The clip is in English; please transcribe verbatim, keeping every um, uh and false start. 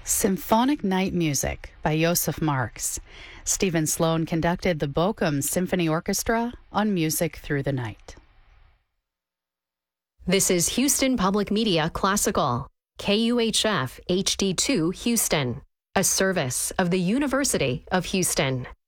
Symphonic Night Music by Joseph Marx. Stephen Sloan conducted the Bochum Symphony Orchestra on Music Through the Night. This is Houston Public Media Classical, K U H F H D two Houston, a service of the University of Houston.